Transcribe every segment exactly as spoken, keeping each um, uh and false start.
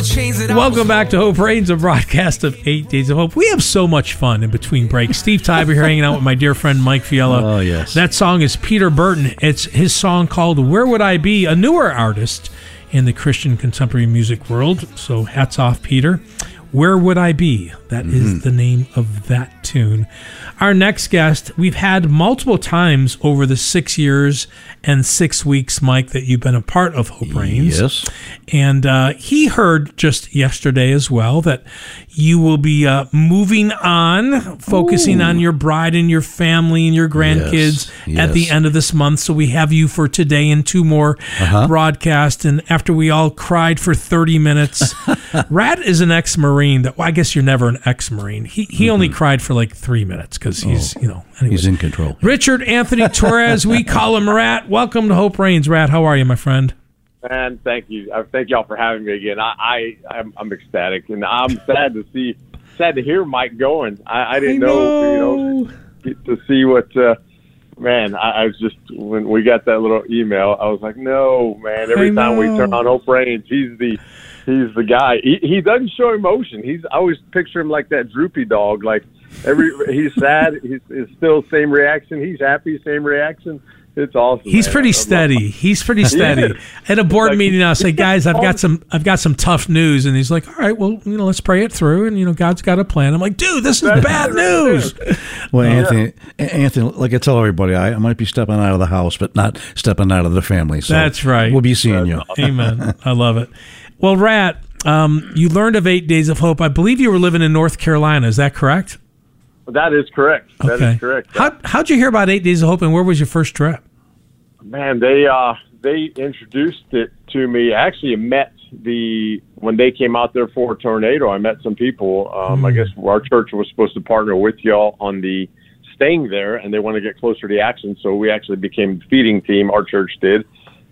Welcome back to Hope Reigns, a broadcast of Eight Days of Hope. We have so much fun in between breaks. Steve Tybee here hanging out with my dear friend Mike Fiala. Oh, yes. That song is Peter Burton. It's his song called Where Would I Be, a newer artist in the Christian contemporary music world. So hats off, Peter. Where Would I Be? That mm-hmm. is the name of that tune. Our next guest, we've had multiple times over the six years and six weeks, Mike, that you've been a part of Hope Reigns. Yes. And uh, he heard just yesterday as well that you will be uh, moving on, focusing Ooh. on your bride and your family and your grandkids yes. Yes. at the end of this month. So we have you for today and two more uh-huh. broadcasts. And after we all cried for thirty minutes, Rat is an ex-Marine. That well, I guess you're never an ex-Marine. He he mm-hmm. only cried for like three minutes because he's, oh, you know. Anyways. He's in control. Richard Anthony Torres, we call him Rat. Welcome to Hope Reigns. Rat, how are you, my friend? Man, thank you. I thank y'all for having me again. I, I I'm, I'm ecstatic, and I'm sad to see, sad to hear Mike going. I, I didn't I know. know, you know, to see what. Uh, man, I, I was just when we got that little email, I was like, no, man. Every I time know. we turn on Hope Reigns, he's the he's the guy. He, he doesn't show emotion. He's I always picture him like that droopy dog. Like every he's sad, he's, he's still same reaction. He's happy, same reaction. It's awesome. He's man. pretty steady. He's pretty steady. At a board like, meeting, I'll say, guys, I've got some, I've got some tough news, and he's like, all right, well, you know, let's pray it through, and you know, God's got a plan. I'm like, dude, this is bad news. Well, Anthony, Anthony, like I tell everybody, I, I might be stepping out of the house, but not stepping out of the family. So that's right. We'll be seeing you. Amen. I love it. Well, Rat, um, you learned of Eight Days of Hope. I believe you were living in North Carolina. Is that correct? That is correct. That okay. is correct. How how'd you hear about Eight Days of Hope, and where was your first trip? Man, they uh, they introduced it to me. I actually met the when they came out there for a tornado. I met some people. Um, mm. I guess our church was supposed to partner with y'all on the staying there, and they want to get closer to the action. So we actually became the feeding team. Our church did,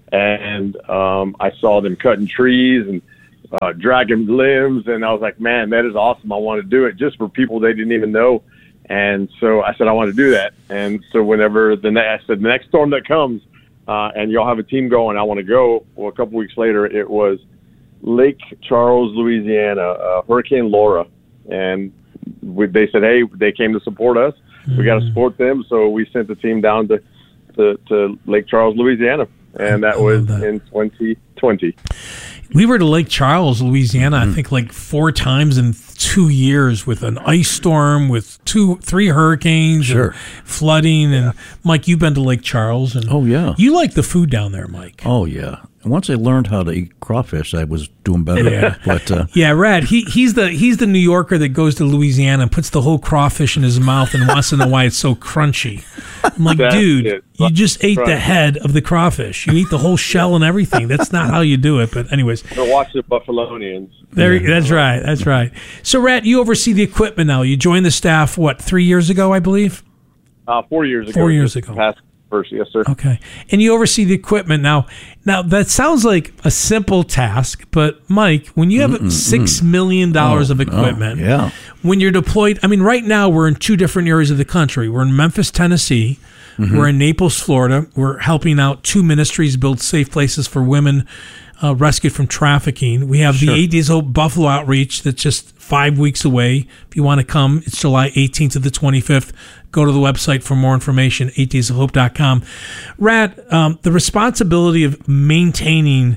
and um, I saw them cutting trees and uh, dragging limbs, and I was like, man, that is awesome. I want to do it just for people they didn't even know. And so I said, I want to do that. And so whenever the ne- I said the next storm that comes. Uh, and y'all have a team going, I want to go. Well, a couple weeks later, it was Lake Charles, Louisiana, uh, Hurricane Laura. And we, they said, hey, they came to support us. Mm-hmm. We got to support them. So we sent the team down to, to, to Lake Charles, Louisiana. And that was that. in twenty twenty. We were to Lake Charles, Louisiana, mm-hmm. I think like four times in two years with an ice storm, with two, three hurricanes, sure. and flooding. And Mike, you've been to Lake Charles, and oh yeah, you like the food down there, Mike. Oh yeah. And once I learned how to eat crawfish, I was doing better. Yeah, but uh, yeah, Rad. He he's the he's the New Yorker that goes to Louisiana and puts the whole crawfish in his mouth and wants to know why it's so crunchy. I'm like, That's dude, it. you just ate Right. the head of the crawfish. You eat the whole shell and everything. That's not how you do it. But anyways, Go watch the Buffalonians. there. That's right. That's right. So, Rat, you oversee the equipment now. You joined the staff what three years ago, I believe. Uh, four years ago. Four years Just ago. Past first, yes, sir. Okay, and you oversee the equipment now. Now that sounds like a simple task, but Mike, when you have Mm-mm-mm. six million dollars Oh, of equipment, oh, yeah. when you're deployed, I mean, right now we're in two different areas of the country. We're in Memphis, Tennessee. Mm-hmm. We're in Naples, Florida. We're helping out two ministries build safe places for women uh, rescued from trafficking. We have Sure. the Eight Days of Hope Buffalo Outreach that's just five weeks away. If you want to come, it's July eighteenth to the twenty-fifth. Go to the website for more information, eight days of hope dot com. Rat, um, the responsibility of maintaining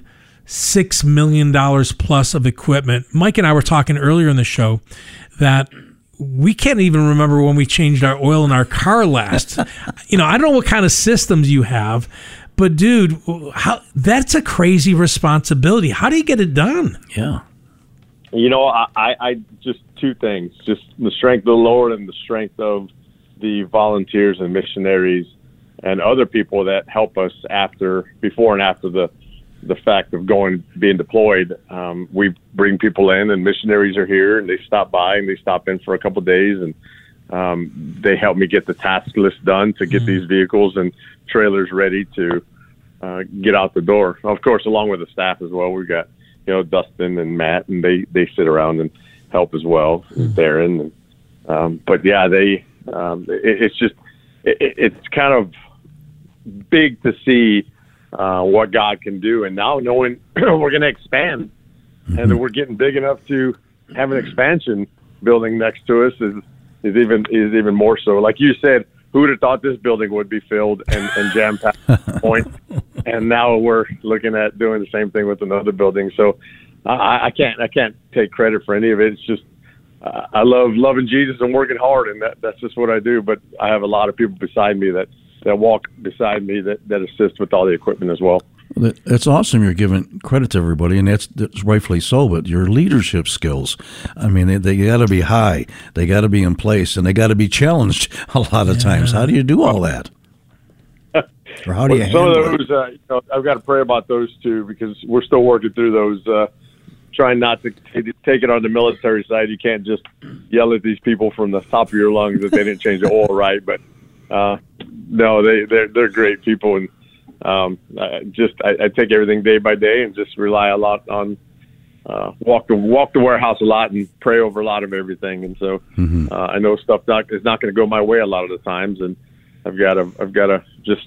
six million dollars plus of equipment. Mike and I were talking earlier in the show that we can't even remember when we changed our oil in our car last. You know, I don't know what kind of systems you have, but dude, how, that's a crazy responsibility. How do you get it done? Yeah. You know, I, I, I just two things: just the strength of the Lord and the strength of the volunteers and missionaries and other people that help us after, before and after the the fact of going being deployed. Um, we bring people in, and missionaries are here, and they stop by and they stop in for a couple of days, and um, they help me get the task list done to get mm-hmm. these vehicles and trailers ready to uh, get out the door. Of course, along with the staff as well. We've got you know Dustin and Matt, and they they sit around and help as well, mm-hmm. Darren. And, um, but yeah, they um, it, it's just it, it's kind of big to see Uh, what God can do. And now knowing we're going to expand mm-hmm. and then we're getting big enough to have an expansion building next to us is is even is even more so. Like you said, who would have thought this building would be filled and, and jam packed at this point? And now we're looking at doing the same thing with another building. So I, I can't I can't take credit for any of it. It's just uh, I love loving Jesus and working hard, and that, that's just what I do. But I have a lot of people beside me that, that walk beside me that, that assist with all the equipment as well. It's awesome you're giving credit to everybody, and that's, that's rightfully so, but your leadership skills, I mean, they, they got to be high, they got to be in place, and they got to be challenged a lot of yeah. times. How do you do all that? Or how do well, you some handle of those, uh, you know, I've got to pray about those too, because we're still working through those, uh, trying not to t- take it on the military side. You can't just yell at these people from the top of your lungs that they didn't change the oil right, but uh, no, they, they're, they're great people, and Um, I just I, I take everything day by day and just rely a lot on uh, walk the walk the warehouse a lot and pray over a lot of everything. And so mm-hmm. uh, I know stuff not, is not going to go my way a lot of the times, and I've got to I've got to just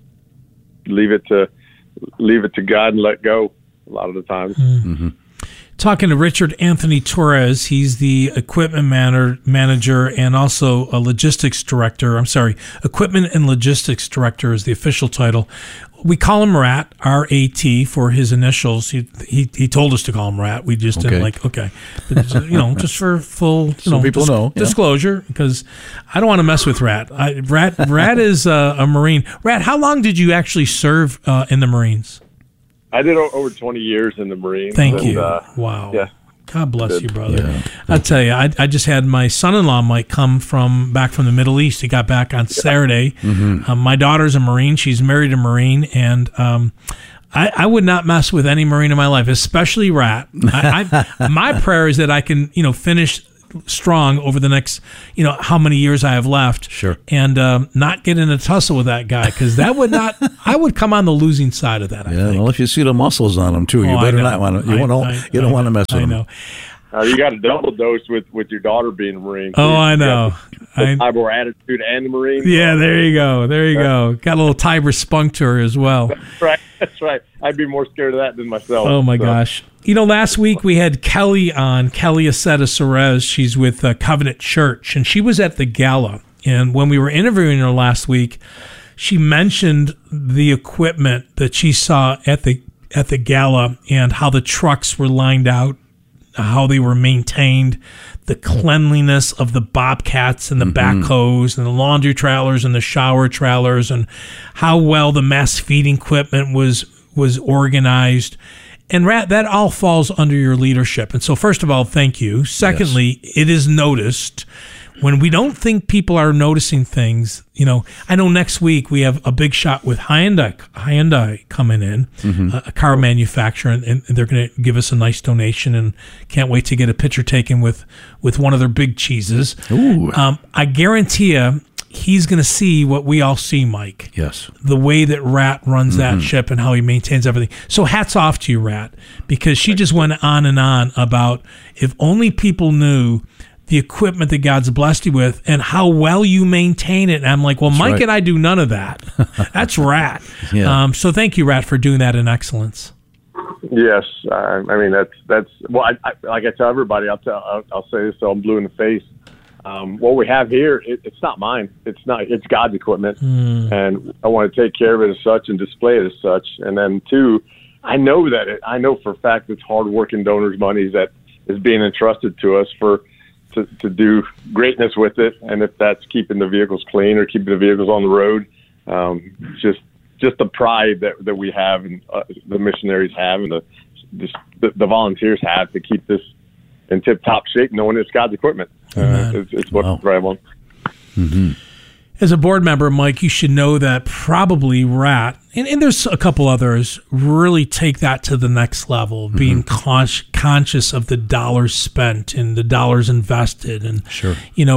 leave it to leave it to God and let go a lot of the times. Mm-hmm. Talking to Richard Anthony Torres, he's the equipment man- manager and also a logistics director. I'm sorry, equipment and logistics director is the official title. We call him Rat, R A T, for his initials. He he, he told us to call him Rat. We just okay. didn't like, okay. But, you know, just for full you so know, people dis- know. Yeah. disclosure, because I don't want to mess with Rat. I, Rat Rat is uh, a Marine. Rat, how long did you actually serve uh, in the Marines? I did over twenty years in the Marines. Thank and, you. Uh, wow. Yeah. God bless Good. you, brother. Yeah. I'll tell you, I, I just had my son-in-law, Mike, come from back from the Middle East. He got back on yeah. Saturday. Mm-hmm. Um, my daughter's a Marine. She's married a Marine, and um, I, I would not mess with any Marine in my life, especially Rat. I, I, my prayer is that I can, you know, finish strong over the next, you know, how many years I have left. Sure. And um, not get in a tussle with that guy, because that would not, I would come on the losing side of that, I yeah, think. well, if you see the muscles on him, too, you oh, better not want to, you, I, wanna, I, you don't want to mess with I him. know. Uh, you got a double dose with, with your daughter being a Marine. Oh, I know. The Tiber attitude and the Marine. Yeah, there you go. There you go. Got a little Tiber spunk to her as well. That's right. That's right. I'd be more scared of that than myself. Oh, my so. gosh. You know, last week we had Kelly on, Kelly Aceta Cerez. She's with uh, Covenant Church, and she was at the gala. And when we were interviewing her last week, she mentioned the equipment that she saw at the at the gala and how the trucks were lined out, how they were maintained, the cleanliness of the bobcats and the mm-hmm. backhoes and the laundry trailers and the shower trailers, and how well the mass feeding equipment was was organized. And Rat, that all falls under your leadership. And so, first of all, thank you. Secondly, yes. It is noticed. When we don't think people are noticing things, you know, I know next week we have a big shot with Hyundai, Hyundai coming in, mm-hmm. a, a car manufacturer, and, and they're going to give us a nice donation, and can't wait to get a picture taken with, with one of their big cheeses. Ooh. Um, I guarantee you, he's going to see what we all see, Mike. Yes. The way that Rat runs mm-hmm. that ship and how he maintains everything. So hats off to you, Rat, because she just went on and on about if only people knew the equipment that God's blessed you with and how well you maintain it. And I'm like, well, That's Mike right. and I do none of that. That's Rat. yeah. Um, so thank you, Rat, for doing that in excellence. Yes. I, I mean, that's, that's well, I, I, like I tell everybody, I'll tell, I'll, I'll say this till I'm blue in the face. Um, what we have here, it, it's not mine. It's not, it's God's equipment. Mm. And I want to take care of it as such and display it as such. And then two, I know that it, I know for a fact it's hardworking donors' money that is being entrusted to us for, To, to do greatness with it, and if that's keeping the vehicles clean or keeping the vehicles on the road, um, just just the pride that, that we have and uh, the missionaries have and the, just the the volunteers have to keep this in tip-top shape, knowing it's God's equipment. Uh, it's, it's what wow. drive on. Mm-hmm. As a board member, Mike, you should know that probably Rat, and, and there's a couple others, really take that to the next level, mm-hmm. being con- conscious of the dollars spent and the dollars invested. And, sure. you know, we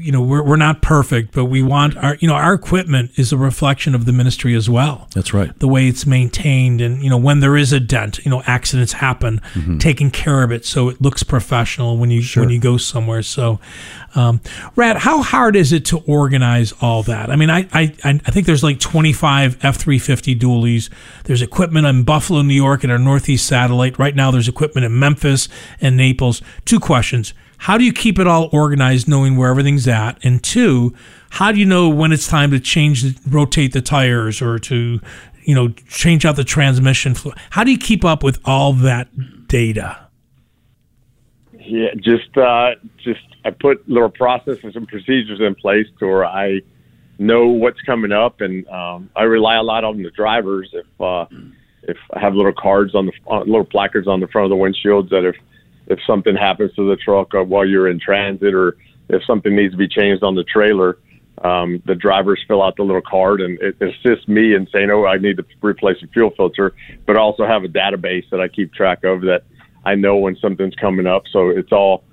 you know, we're we're not perfect, but we want our, you know, our equipment is a reflection of the ministry as well. That's right. The way it's maintained, and you know, when there is a dent, you know, accidents happen, mm-hmm. taking care of it so it looks professional when you sure. when you go somewhere. So, um, Rad, how hard is it to organize all that? I mean, I I I think there's like twenty-five F three fifty dualies. There's equipment in Buffalo, New York, at our Northeast Satellite. Right now, there's equipment in Memphis and Naples. Two questions. How do you keep it all organized, knowing where everything's at? And two, how do you know when it's time to change, rotate the tires, or to, you know, change out the transmission fluid? How do you keep up with all that data? Yeah, just uh, just I put little processes and procedures in place to where I know what's coming up, and um, I rely a lot on the drivers. If uh, if I have little cards on the uh, little placards on the front of the windshields that if if something happens to the truck uh, while you're in transit, or if something needs to be changed on the trailer, um, the drivers fill out the little card, and it assists me in saying, oh, I need to replace a fuel filter, but I also have a database that I keep track of that I know when something's coming up. So it's all,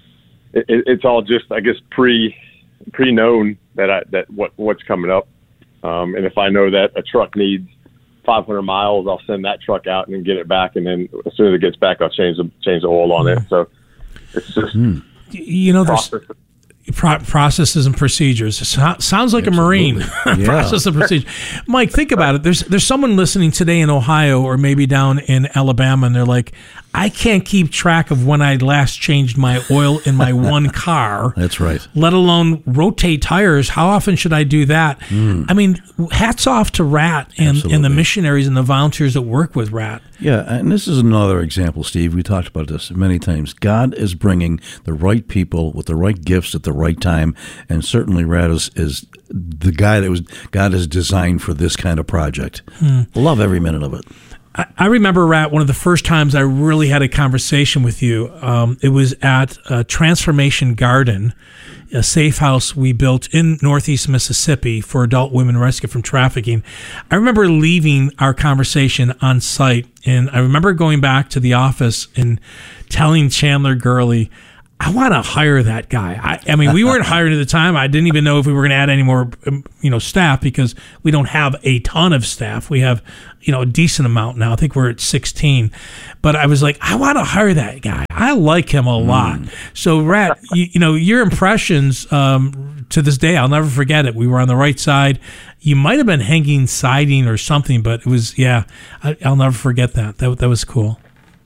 it, it's all just, I guess, pre, pre-known that I, that what, what's coming up. Um, and if I know that a truck needs five hundred miles, I'll send that truck out and then get it back. And then as soon as it gets back, I'll change the, change the oil on it. So it's just, mm. you know, there's pro- processes and procedures. It so- sounds like Absolutely. a Marine yeah. process and procedure. Mike, think about it. There's, there's someone listening today in Ohio or maybe down in Alabama, and they're like, I can't keep track of when I last changed my oil in my one car. That's right. Let alone rotate tires. How often should I do that? Mm. I mean, hats off to Rat and, and the missionaries and the volunteers that work with Rat. Yeah, and this is another example, Steve. We talked about this many times. God is bringing the right people with the right gifts at the right time, and certainly Rat is, is the guy that was God has designed for this kind of project. Hmm. Love every minute of it. I remember, Rat, one of the first times I really had a conversation with you. Um, it was at a Transformation Garden, a safe house we built in Northeast Mississippi for adult women rescued from trafficking. I remember leaving our conversation on site, and I remember going back to the office and telling Chandler Gurley, I want to hire that guy. I, I mean, we weren't hired at the time. I didn't even know if we were going to add any more, you know, staff, because we don't have a ton of staff. We have, you know, a decent amount now. I think we're at sixteen. But I was like, I want to hire that guy. I like him a lot. Mm. So, Rat, you, you know, your impressions um, to this day, I'll never forget it. We were on the right side. You might have been hanging siding or something, but it was, yeah, I, I'll never forget that. That that was cool.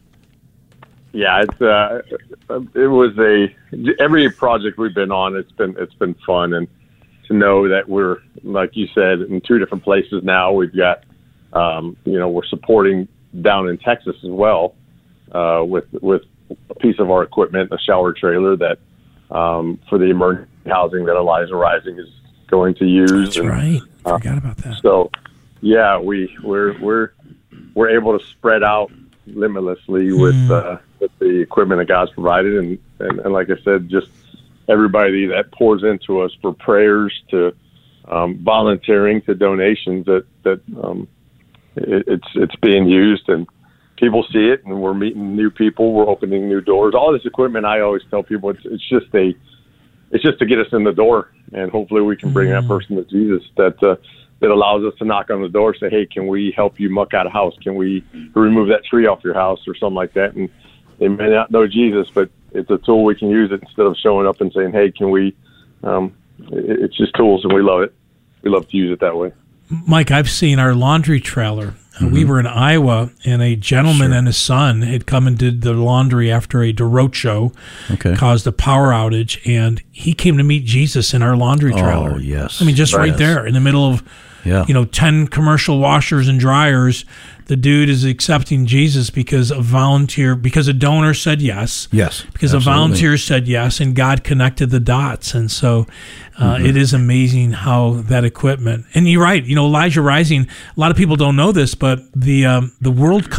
Yeah, it's uh, it was a every project we've been on. It's been it's been fun, and to know that we're, like you said, in two different places now. We've got um, you know we're supporting down in Texas as well uh, with with a piece of our equipment, a shower trailer that um, for the emergency housing that Elijah Rising is going to use. That's and, right. I forgot about that. So yeah, we we're we're we're able to spread out limitlessly with mm. uh, with the equipment that God's provided, and, and, and like I said, just everybody that pours into us, for prayers to um, volunteering to donations, that that um, it, it's it's being used, and people see it, and we're meeting new people, we're opening new doors. All this equipment, I always tell people, it's it's just a it's just to get us in the door, and hopefully we can bring mm. that person to Jesus. That uh, that allows us to knock on the door, say, hey, can we help you muck out a house? Can we remove that tree off your house or something like that? And they may not know Jesus, but it's a tool we can use it instead of showing up and saying, hey, can we, um, it's just tools, and we love it. We love to use it that way. Mike, I've seen our laundry trailer. Mm-hmm. We were in Iowa, and a gentleman sure. and his son had come and did the laundry after a derecho okay. caused a power outage, and he came to meet Jesus in our laundry trailer. Oh, yes. I mean, just right, right there in the middle of, yeah. you know, ten commercial washers and dryers. The dude is accepting Jesus because a volunteer, because a donor said yes. Yes. Because absolutely. a volunteer said yes, and God connected the dots. And so uh, mm-hmm. it is amazing how that equipment, and you're right, you know, Elijah Rising, a lot of people don't know this, but the um, the World Cup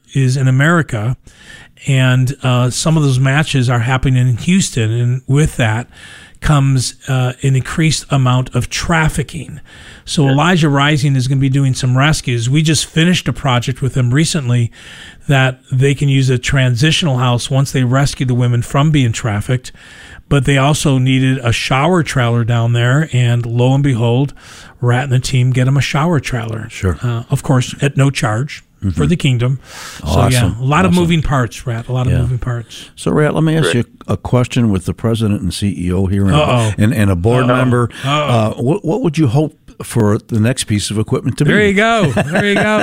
is in America, and uh, some of those matches are happening in Houston, and with that comes uh, an increased amount of trafficking. So yeah. Elijah Rising is going to be doing some rescues. We just finished a project with them recently that they can use a transitional house once they rescue the women from being trafficked, but they also needed a shower trailer down there, and lo and behold, Rat and the team get them a shower trailer. Sure. Uh, of course, at no charge. Mm-hmm. For the kingdom. Awesome. So, yeah, a lot awesome. of moving parts, Rat. A lot of yeah. moving parts. So, Rat, let me ask Great. you a question with the president and C E O here and, a, and, and a board Uh-oh. member. Uh, what, what would you hope for the next piece of equipment to there be? You go. There you go.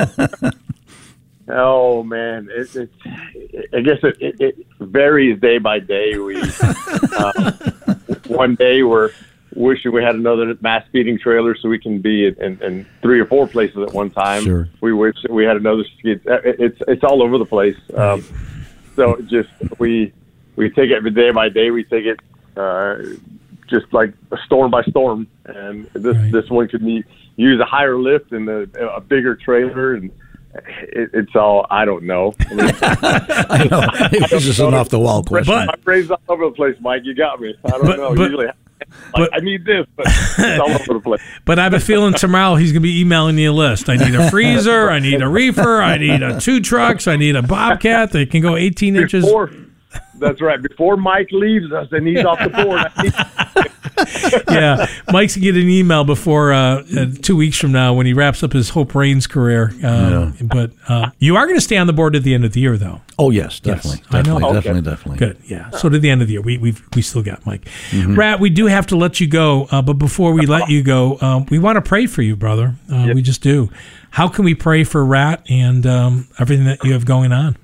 Oh, man. It, it, I guess it, it, it varies day by day. We uh, One day we're wishing we had another mass feeding trailer so we can be in, in, in three or four places at one time. Sure. We wish that we had another skid. It's it's all over the place. Um, so just we we take it day by day. We take it uh, just like storm by storm. And this right. this one could need, use a higher lift and a, a bigger trailer, and it, it's all I don't know. I, mean, I know it was just an off the wall question. My brain's all over the place, Mike. You got me. I don't but, know. But, Usually. Like, I need this, but it's all over the place. But I have a feeling tomorrow he's going to be emailing you a list. I need a freezer. I need a reefer. I need a two trucks. I need a Bobcat that can go eighteen before, inches. That's right. Before Mike leaves us and he's off the board. I need yeah, Mike's going to get an email before uh, uh, two weeks from now when he wraps up his Hope Reigns career. Uh, yeah. But uh, you are going to stay on the board at the end of the year, though. Oh, yes, definitely. Yes, definitely, I know. Definitely, okay. definitely. Good, yeah. So to the end of the year, we we've, we still got Mike. Mm-hmm. Rat, we do have to let you go, uh, but before we let you go, um, we want to pray for you, brother. Uh, yep. We just do. How can we pray for Rat and um, everything that you have going on?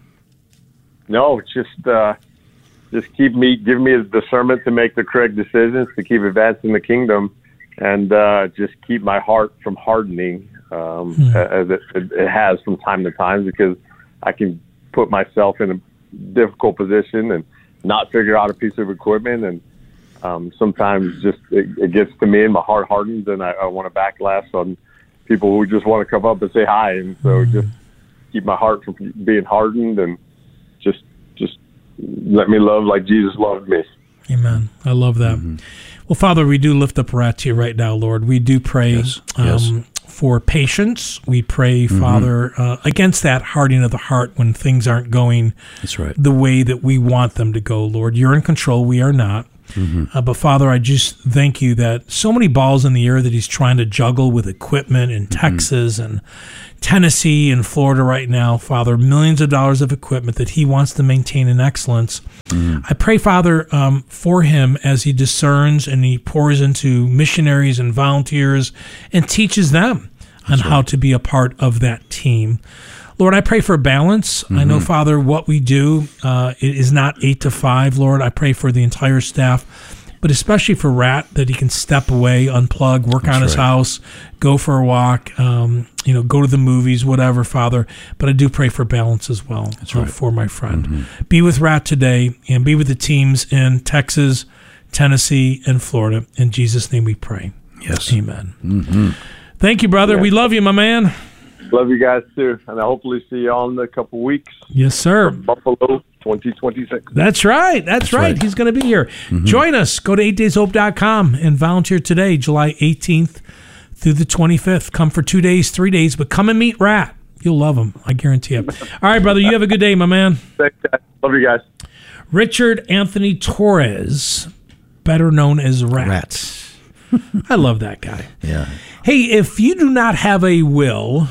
No, just uh, just keep me, give me the discernment to make the correct decisions, to keep advancing the kingdom, and uh, just keep my heart from hardening um, hmm. as it, it has from time to time, because I can put myself in a difficult position and not figure out a piece of equipment. And um, sometimes just it, it gets to me and my heart hardens, and I, I want to backlash on people who just want to come up and say hi. And so mm-hmm. just keep my heart from being hardened, and just just let me love like Jesus loved me. Amen. I love that. Mm-hmm. Well, Father, we do lift up Rat to you right now, Lord. We do pray yes. Um, yes. for patience. We pray, mm-hmm. Father, uh, against that hardening of the heart when things aren't going That's right. the way that we want them to go, Lord. You're in control. We are not. Mm-hmm. Uh, but, Father, I just thank you that so many balls in the air that he's trying to juggle with equipment in mm-hmm. Texas and Tennessee and Florida right now, Father, millions of dollars of equipment that he wants to maintain in excellence. Mm-hmm. I pray, Father, um, for him as he discerns and he pours into missionaries and volunteers and teaches them on right. how to be a part of that team. Lord, I pray for balance. Mm-hmm. I know, Father, what we do uh, it is not eight to five, Lord. I pray for the entire staff, but especially for Rat, that he can step away, unplug, work That's on his right. house, go for a walk, um, you know, go to the movies, whatever, Father. But I do pray for balance as well That's right. for my friend. Mm-hmm. Be with Rat today, and be with the teams in Texas, Tennessee, and Florida. In Jesus' name we pray. Yes. Amen. Mm-hmm. Thank you, brother. Yeah. We love you, my man. Love you guys too, and I hopefully see you all in a couple weeks. Yes, sir. Buffalo twenty twenty-six. That's right. That's, That's right. right. He's going to be here. Mm-hmm. Join us. Go to eight days hope dot com and volunteer today, July eighteenth through the twenty-fifth. Come for two days, three days, but come and meet Rat. You'll love him. I guarantee it. All right, brother. You have a good day, my man. Thanks, guys. Love you guys. Richard Anthony Torres, better known as Rat. Rat. I love that guy. Yeah. Hey, if you do not have a will,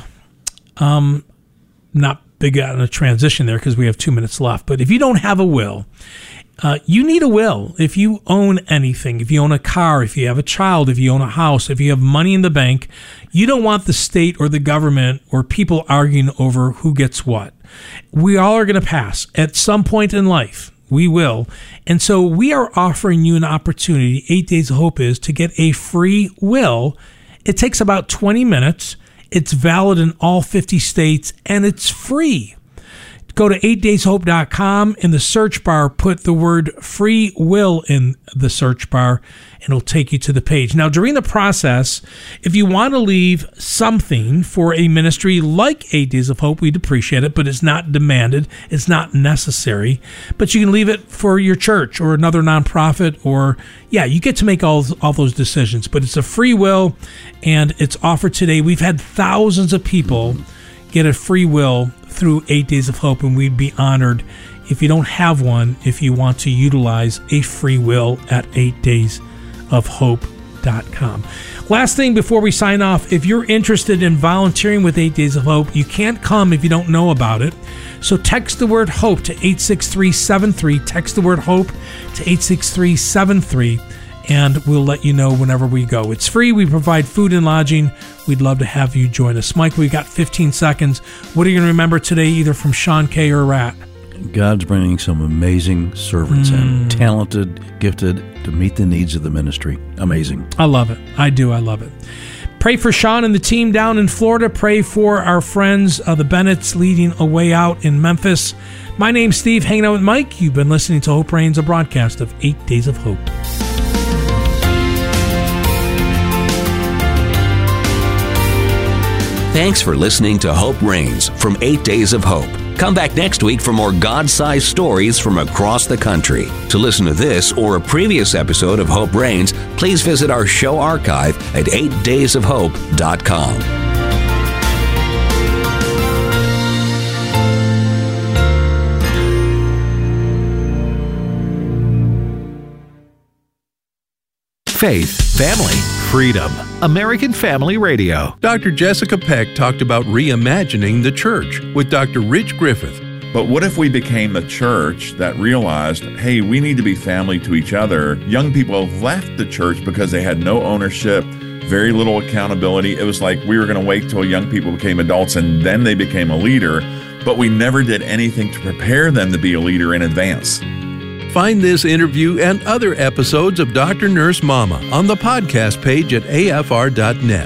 um, not big on a transition there because we have two minutes left, but if you don't have a will, uh, you need a will. If you own anything, if you own a car, if you have a child, if you own a house, if you have money in the bank, you don't want the state or the government or people arguing over who gets what. We all are going to pass at some point in life. We will. And so we are offering you an opportunity, Eight Days of Hope is, to get a free will. It takes about twenty minutes. It's valid in all fifty states, and it's free. Go to eight days hope dot com. In the search bar, put the word free will in the search bar, and it'll take you to the page. Now, during the process, if you want to leave something for a ministry like Eight Days of Hope, we'd appreciate it, but it's not demanded. It's not necessary. But you can leave it for your church or another nonprofit, or, yeah, you get to make all, all those decisions. But it's a free will, and it's offered today. We've had thousands of people get a free will through Eight Days of Hope, and we'd be honored if you don't have one, if you want to utilize a free will at eight days of hope dot com. Last thing before we sign off, if you're interested in volunteering with Eight Days of Hope, you can't come if you don't know about it. So text the word HOPE to eight six three seven three. Text the word HOPE to eight six three seven three. And we'll let you know whenever we go. It's free. We provide food and lodging. We'd love to have you join us. Mike, we've got fifteen seconds. What are you going to remember today, either from Sean Kay or Rat? God's bringing some amazing servants mm. in, talented, gifted, to meet the needs of the ministry. Amazing. I love it. I do. I love it. Pray for Sean and the team down in Florida. Pray for our friends, uh, the Bennetts, leading a way out in Memphis. My name's Steve, hanging out with Mike. You've been listening to Hope Reigns, a broadcast of Eight Days of Hope. Thanks for listening to Hope Reigns from Eight Days of Hope. Come back next week for more God-sized stories from across the country. To listen to this or a previous episode of Hope Reigns, please visit our show archive at eight days of hope dot com. Faith, family, freedom. American Family Radio. Doctor Jessica Peck talked about reimagining the church with Doctor Rich Griffith. But what if we became a church that realized, hey, we need to be family to each other? Young people left the church because they had no ownership, very little accountability. It was like we were going to wait till young people became adults and then they became a leader, but we never did anything to prepare them to be a leader in advance. Find this interview and other episodes of Doctor Nurse Mama on the podcast page at A F R dot net.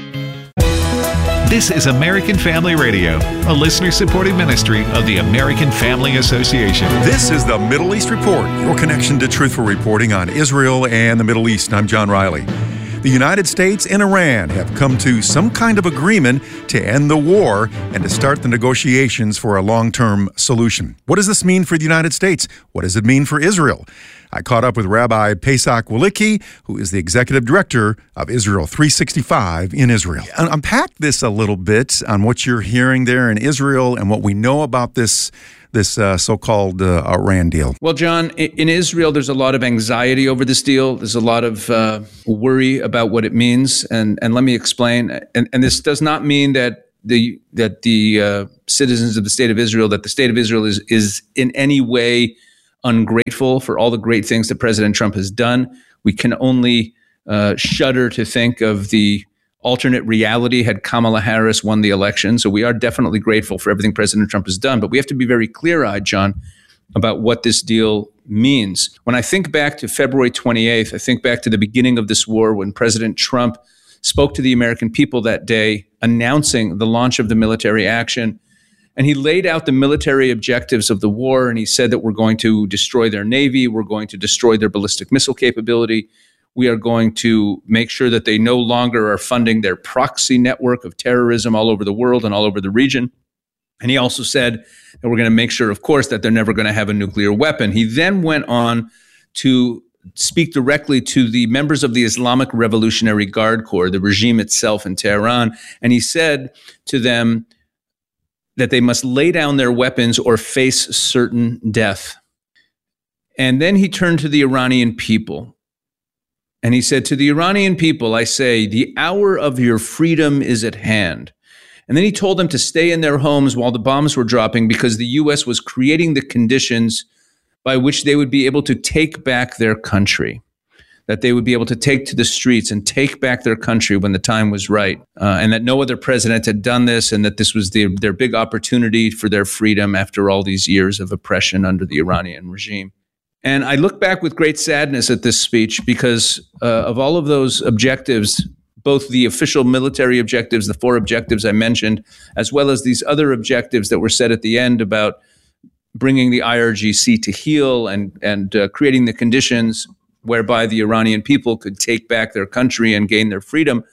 This is American Family Radio, a listener-supported ministry of the American Family Association. This is the Middle East Report, your connection to truthful reporting on Israel and the Middle East. I'm John Riley. The United States and Iran have come to some kind of agreement to end the war and to start the negotiations for a long-term solution. What does this mean for the United States? What does it mean for Israel? I caught up with Rabbi Pesach Walicki, who is the executive director of Israel three sixty-five in Israel. Unpack this a little bit on what you're hearing there in Israel and what we know about this this uh, so-called uh, Iran deal. Well, John, in Israel, there's a lot of anxiety over this deal. There's a lot of uh, worry about what it means. And, and let me explain. And, and this does not mean that the that the uh, citizens of the state of Israel, that the state of Israel is is in any way ungrateful for all the great things that President Trump has done. We can only uh, shudder to think of the alternate reality had Kamala Harris won the election. So we are definitely grateful for everything President Trump has done. But we have to be very clear-eyed, John, about what this deal means. When I think back to February twenty-eighth, I think back to the beginning of this war when President Trump spoke to the American people that day, announcing the launch of the military action. And he laid out the military objectives of the war, and he said that we're going to destroy their Navy, we're going to destroy their ballistic missile capability, we are going to make sure that they no longer are funding their proxy network of terrorism all over the world and all over the region. And he also said that we're going to make sure, of course, that they're never going to have a nuclear weapon. He then went on to speak directly to the members of the Islamic Revolutionary Guard Corps, the regime itself in Tehran, and he said to them that they must lay down their weapons or face certain death. And then he turned to the Iranian people, and he said, to the Iranian people, I say, the hour of your freedom is at hand. And then he told them to stay in their homes while the bombs were dropping because the U S was creating the conditions by which they would be able to take back their country, that they would be able to take to the streets and take back their country when the time was right, uh, and that no other president had done this, and that this was the, their big opportunity for their freedom after all these years of oppression under the Iranian regime. And I look back with great sadness at this speech because uh, of all of those objectives, both the official military objectives, the four objectives I mentioned, as well as these other objectives that were set at the end about bringing the I R G C to heel and, and uh, creating the conditions whereby the Iranian people could take back their country and gain their freedom.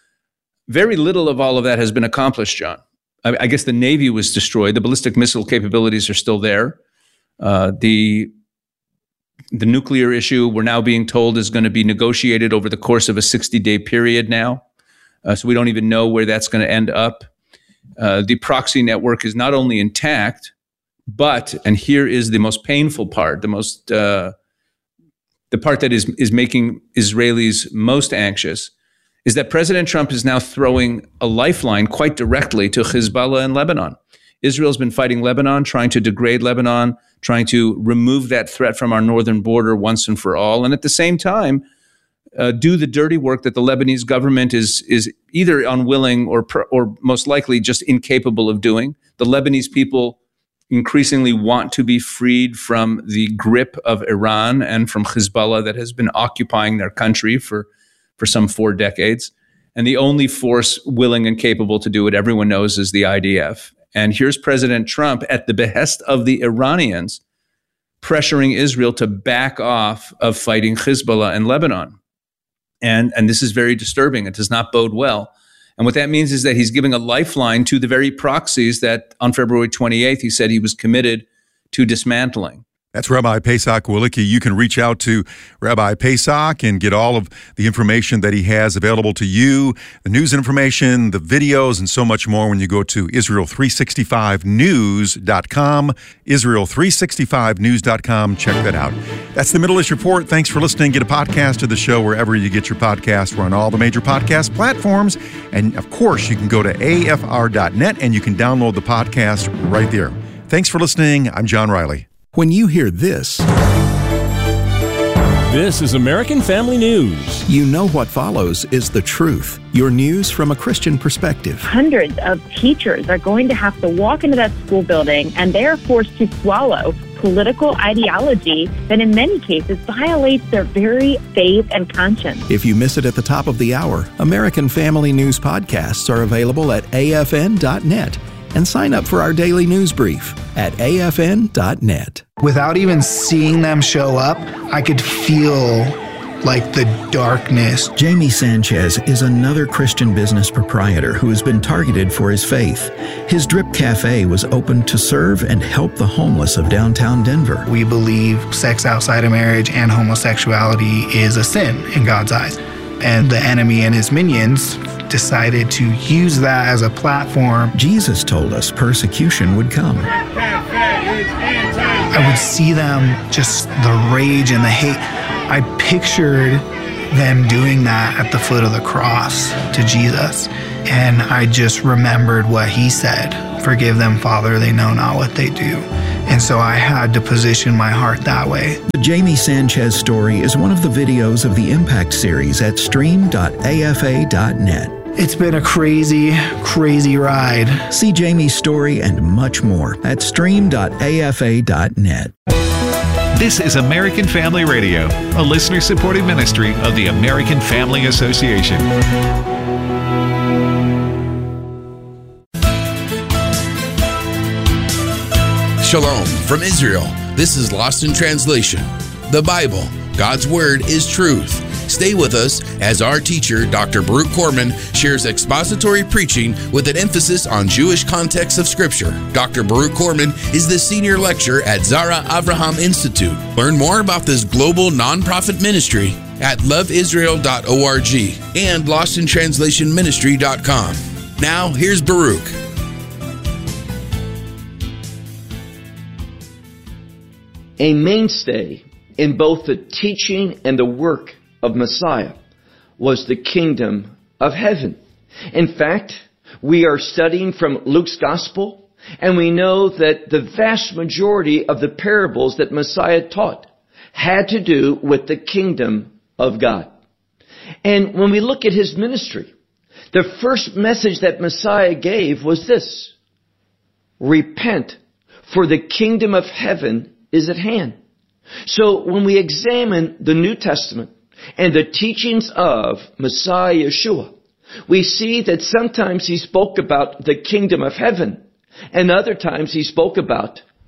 Very little of all of that has been accomplished, John. I, I guess the Navy was destroyed. The ballistic missile capabilities are still there. Uh, the The nuclear issue, we're now being told, is going to be negotiated over the course of a sixty-day period now. Uh, so we don't even know where that's going to end up. Uh, the proxy network is not only intact, but, and here is the most painful part, the most, uh, the part that is, is making Israelis most anxious, is that President Trump is now throwing a lifeline quite directly to Hezbollah in Lebanon. Israel's been fighting Lebanon, trying to degrade Lebanon, trying to remove that threat from our northern border once and for all, and at the same time, uh, do the dirty work that the Lebanese government is is either unwilling or or most likely just incapable of doing. The Lebanese people increasingly want to be freed from the grip of Iran and from Hezbollah that has been occupying their country for, for some four decades. And the only force willing and capable to do it, everyone knows, is the I D F. And here's President Trump at the behest of the Iranians pressuring Israel to back off of fighting Hezbollah in Lebanon. And, and this is very disturbing. It does not bode well. And what that means is that he's giving a lifeline to the very proxies that on February twenty-eighth, he said he was committed to dismantling. That's Rabbi Pesach Wielicki. You can reach out to Rabbi Pesach and get all of the information that he has available to you, the news information, the videos, and so much more when you go to Israel three sixty-five news dot com, Israel three sixty-five news dot com. Check that out. That's the Middle East Report. Thanks for listening. Get a podcast of the show wherever you get your podcast. We're on all the major podcast platforms. And, of course, you can go to A F R dot net and you can download the podcast right there. Thanks for listening. I'm John Riley. When you hear this, this is American Family News. You know what follows is the truth. Your news from a Christian perspective. Hundreds of teachers are going to have to walk into that school building and they are forced to swallow political ideology that in many cases violates their very faith and conscience. If you miss it at the top of the hour, American Family News podcasts are available at A F N dot net. And sign up for our daily news brief at A F N dot net. Without even seeing them show up, I could feel like the darkness. Jamie Sanchez is another Christian business proprietor who has been targeted for his faith. His Drip Cafe was opened to serve and help the homeless of downtown Denver. We believe sex outside of marriage and homosexuality is a sin in God's eyes. And the enemy and his minions decided to use that as a platform. Jesus told us persecution would come. I would see them, just the rage and the hate. I pictured them doing that at the foot of the cross to Jesus. And I just remembered what he said. Forgive them, Father, they know not what they do. And so I had to position my heart that way. The Jamie Sanchez story is one of the videos of the Impact series at stream dot A F A dot net. It's been a crazy, crazy ride. See Jamie's story and much more at stream dot A F A dot net. This is American Family Radio, a listener-supported ministry of the American Family Association. Shalom from Israel. This is Lost in Translation. The Bible, God's Word, is truth. Stay with us as our teacher, Doctor Baruch Korman, shares expository preaching with an emphasis on Jewish context of Scripture. Doctor Baruch Korman is the senior lecturer at Zara Avraham Institute. Learn more about this global nonprofit ministry at love israel dot org and lost in translation ministry dot com. Now, here's Baruch. A mainstay in both the teaching and the work of Messiah was the kingdom of heaven. In fact, we are studying from Luke's gospel, and we know that the vast majority of the parables that Messiah taught had to do with the kingdom of God. And when we look at his ministry, the first message that Messiah gave was this: repent, for the kingdom of heaven is at hand. So when we examine the New Testament and the teachings of Messiah Yeshua, we see that sometimes he spoke about the kingdom of heaven, and other times he spoke about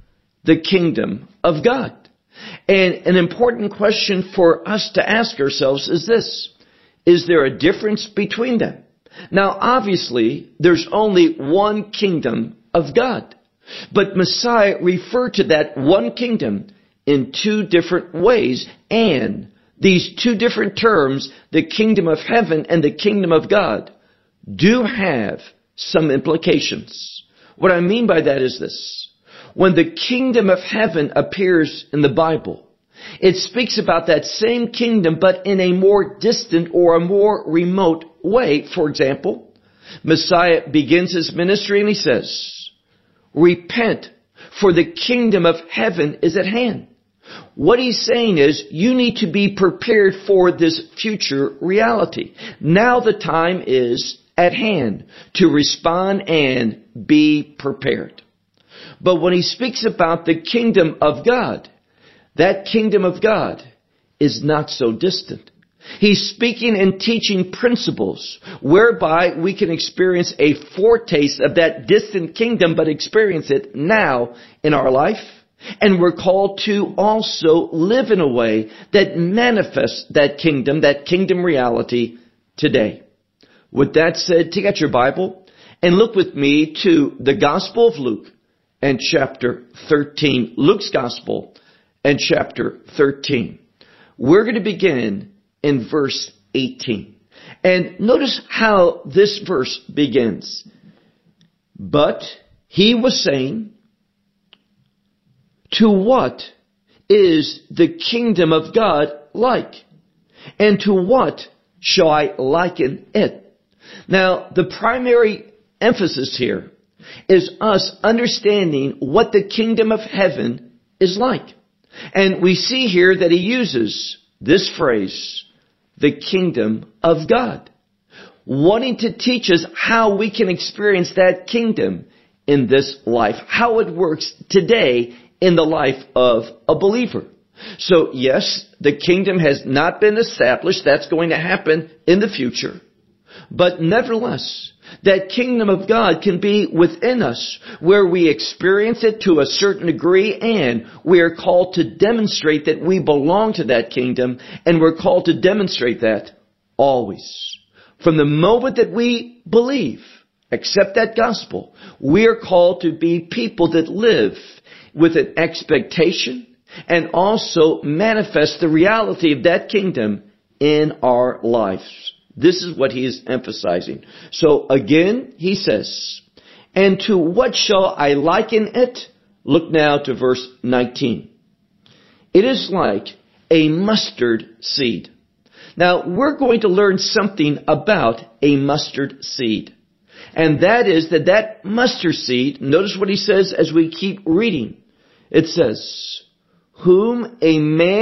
the kingdom of God. And an important question for us to ask ourselves is this: is there a difference between them? Now, obviously, there's only one kingdom of God. But Messiah referred to that one kingdom in two different ways. And these two different terms, the kingdom of heaven and the kingdom of God, do have some implications. What I mean by that is this: when the kingdom of heaven appears in the Bible, it speaks about that same kingdom, but in a more distant or a more remote way. For example, Messiah begins his ministry and he says, "Repent, for the kingdom of heaven is at hand." What he's saying is, you need to be prepared for this future reality. Now the time is at hand to respond and be prepared. But when he speaks about the kingdom of God, that kingdom of God is not so distant. He's speaking and teaching principles whereby we can experience a foretaste of that distant kingdom, but experience it now in our life. And we're called to also live in a way that manifests that kingdom, that kingdom reality today. With that said, take out your Bible and look with me to the Gospel of Luke and chapter thirteen. Luke's Gospel and chapter thirteen. We're going to begin in verse eighteen. And notice how this verse begins. But he was saying, "To what is the kingdom of God like? And to what shall I liken it?" Now, the primary emphasis here is us understanding what the kingdom of heaven is like. And we see here that he uses this phrase, the kingdom of God, wanting to teach us how we can experience that kingdom in this life, how it works today in the life of a believer. So yes, the kingdom has not been established. That's going to happen in the future. But nevertheless, that kingdom of God can be within us, where we experience it to a certain degree, and we are called to demonstrate that we belong to that kingdom, and we're called to demonstrate that always. From the moment that we believe, accept that gospel, we are called to be people that live with an expectation and also manifest the reality of that kingdom in our lives. This is what he is emphasizing. So again, he says, "And to what shall I liken it?" Look now to verse nineteen. "It is like a mustard seed." Now, we're going to learn something about a mustard seed. And that is that that mustard seed, notice what he says as we keep reading. It says, "Whom a man